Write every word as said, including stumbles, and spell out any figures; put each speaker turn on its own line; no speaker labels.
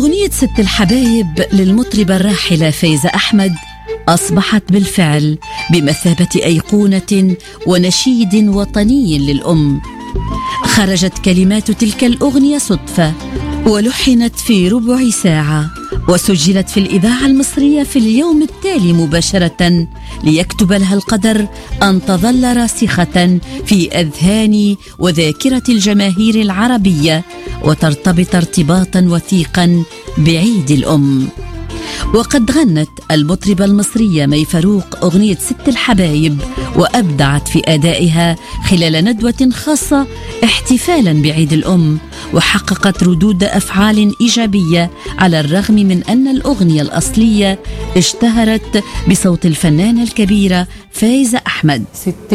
أغنية ست الحبايب للمطربة الراحلة فايزة أحمد أصبحت بالفعل بمثابة أيقونة ونشيد وطني للأم. خرجت كلمات تلك الأغنية صدفة ولحنت في ربع ساعة وسجلت في الإذاعة المصرية في اليوم التالي مباشرة ليكتب لها القدر أن تظل راسخة في أذهان وذاكرة الجماهير العربية وترتبط ارتباطا وثيقا بعيد الأم. وقد غنت المطربة المصرية مي فاروق أغنية ست الحبايب وأبدعت في أدائها خلال ندوة خاصة احتفالا بعيد الأم، وحققت ردود أفعال إيجابية على الرغم من أن الأغنية الأصلية اشتهرت بصوت الفنانة الكبيرة فايزة أحمد.